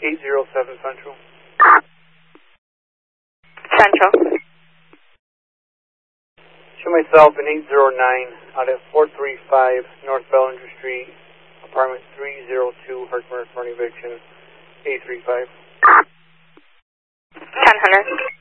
807 Central. Central. Show myself in 809 out at 435 North Bellinger Street, apartment 302, Herkimer for an eviction, A35. 1000.